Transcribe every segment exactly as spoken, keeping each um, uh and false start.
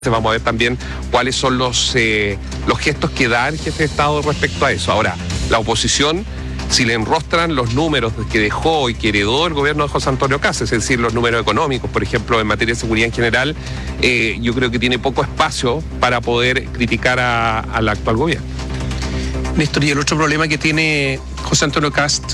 Vamos a ver también cuáles son los, eh, los gestos que da el jefe de Estado respecto a eso. Ahora, la oposición, si le enrostran los números que dejó y que heredó el gobierno de José Antonio Kast, es decir, los números económicos, por ejemplo, en materia de seguridad en general, eh, yo creo que tiene poco espacio para poder criticar a, al actual gobierno. Néstor, y el otro problema que tiene José Antonio Kast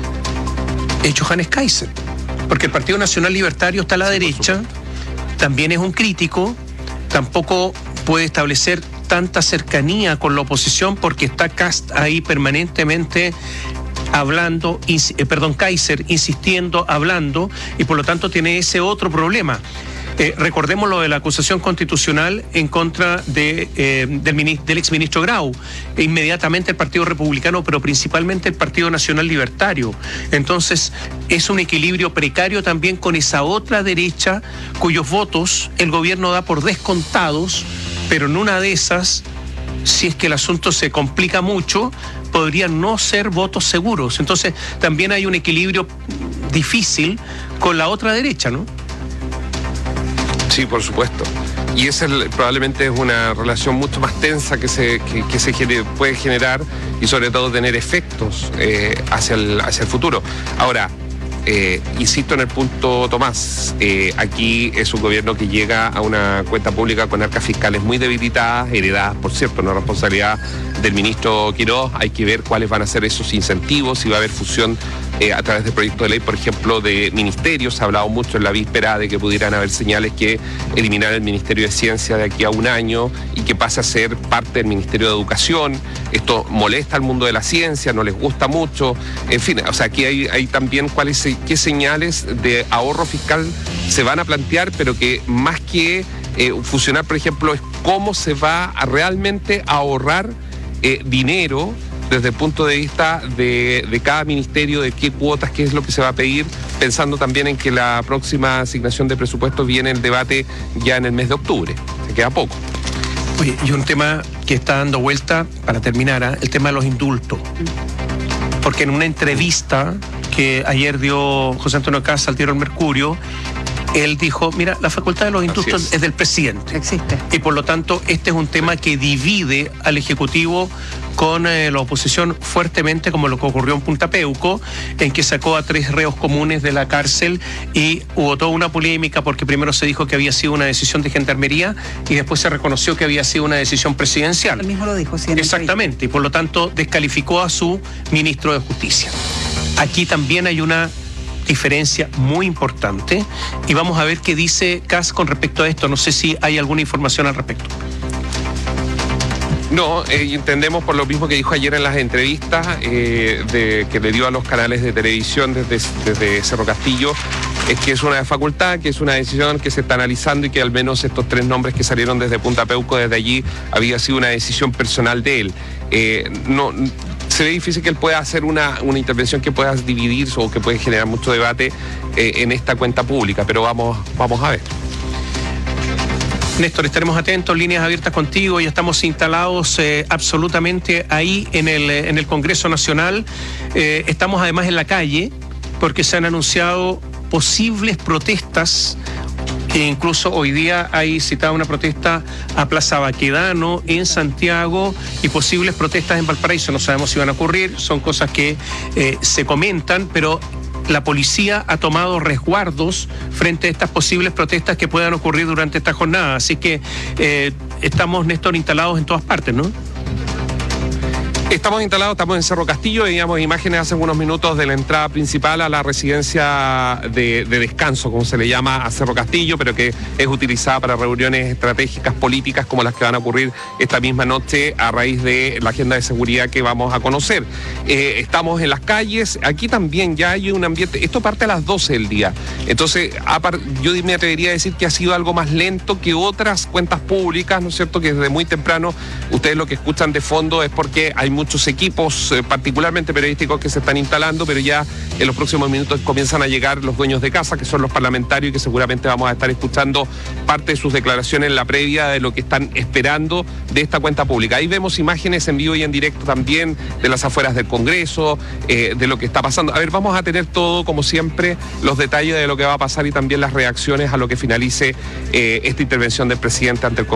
es Johannes Kaiser, porque el Partido Nacional Libertario está a la sí, derecha, también es un crítico, tampoco puede establecer tanta cercanía con la oposición porque está Kast ahí permanentemente hablando, ins- eh, perdón, Kaiser insistiendo, hablando, y por lo tanto tiene ese otro problema. Eh, recordemos lo de la acusación constitucional en contra de, eh, del, ministro, del exministro Grau, e inmediatamente el Partido Republicano, pero principalmente el Partido Nacional Libertario. Entonces es un equilibrio precario también con esa otra derecha cuyos votos el gobierno da por descontados, pero en una de esas, si es que el asunto se complica mucho, podrían no ser votos seguros. Entonces también hay un equilibrio difícil con la otra derecha, ¿no? Sí, por supuesto. Y esa es, probablemente es una relación mucho más tensa que se, que, que se genere, puede generar y sobre todo tener efectos eh, hacia, el, hacia el futuro. Ahora, eh, insisto en el punto, Tomás, eh, aquí es un gobierno que llega a una cuenta pública con arcas fiscales muy debilitadas, heredadas, por cierto, no responsabilidad del ministro Quiroz. Hay que ver cuáles van a ser esos incentivos, si va a haber fusión Eh, a través de proyectos de ley, por ejemplo, de ministerios. Se ha hablado mucho en la víspera de que pudieran haber señales que eliminar el Ministerio de Ciencia de aquí a un año y que pase a ser parte del Ministerio de Educación. Esto molesta al mundo de la ciencia, no les gusta mucho. En fin, o sea, aquí hay, hay también cuáles, qué señales de ahorro fiscal se van a plantear, pero que más que eh, fusionar, por ejemplo, es cómo se va a realmente ahorrar eh, dinero desde el punto de vista de, de cada ministerio, de qué cuotas, qué es lo que se va a pedir, pensando también en que la próxima asignación de presupuestos viene el debate ya en el mes de octubre. Se queda poco. Oye, y un tema que está dando vuelta, para terminar, ¿eh? el tema de los indultos. Porque en una entrevista que ayer dio José Antonio Kast al diario El Mercurio, él dijo, mira, la facultad de los indultos es. es del presidente. Existe. Y por lo tanto, este es un tema que divide al Ejecutivo con eh, la oposición fuertemente, como lo que ocurrió en Punta Peuco, en que sacó a tres reos comunes de la cárcel y hubo toda una polémica porque primero se dijo que había sido una decisión de gendarmería y después se reconoció que había sido una decisión presidencial. Él mismo lo dijo, sí. En Exactamente, y por lo tanto descalificó a su ministro de Justicia. Aquí también hay una diferencia muy importante y vamos a ver qué dice Kast con respecto a esto. No sé si hay alguna información al respecto. No, eh, entendemos por lo mismo que dijo ayer en las entrevistas eh, de, que le dio a los canales de televisión desde, desde Cerro Castillo, es que es una facultad, que es una decisión que se está analizando y que al menos estos tres nombres que salieron desde Punta Peuco, desde allí, había sido una decisión personal de él. Eh, no, se ve difícil que él pueda hacer una, una intervención que pueda dividir o que puede generar mucho debate eh, en esta cuenta pública, pero vamos, vamos a ver. Néstor, estaremos atentos, líneas abiertas contigo, ya estamos instalados eh, absolutamente ahí en el, en el Congreso Nacional. Eh, estamos además en la calle porque se han anunciado posibles protestas. E incluso hoy día hay citada una protesta a Plaza Baquedano en Santiago y posibles protestas en Valparaíso. No sabemos si van a ocurrir, son cosas que eh, se comentan, pero la policía ha tomado resguardos frente a estas posibles protestas que puedan ocurrir durante esta jornada. Así que eh, estamos, Néstor, instalados en todas partes, ¿no? Estamos instalados, estamos en Cerro Castillo, veíamos imágenes hace unos minutos de la entrada principal a la residencia de, de descanso, como se le llama a Cerro Castillo, pero que es utilizada para reuniones estratégicas políticas como las que van a ocurrir esta misma noche a raíz de la agenda de seguridad que vamos a conocer. Eh, estamos en las calles, aquí también ya hay un ambiente, esto parte a las doce del día, entonces yo me atrevería a decir que ha sido algo más lento que otras cuentas públicas, ¿no es cierto?, que desde muy temprano ustedes lo que escuchan de fondo es porque hay muchos equipos, eh, particularmente periodísticos, que se están instalando, pero ya en los próximos minutos comienzan a llegar los dueños de casa, que son los parlamentarios, y que seguramente vamos a estar escuchando parte de sus declaraciones en la previa de lo que están esperando de esta cuenta pública. Ahí vemos imágenes en vivo y en directo también de las afueras del Congreso, eh, de lo que está pasando. A ver, vamos a tener todo, como siempre, los detalles de lo que va a pasar y también las reacciones a lo que finalice eh, esta intervención del presidente ante el Congreso.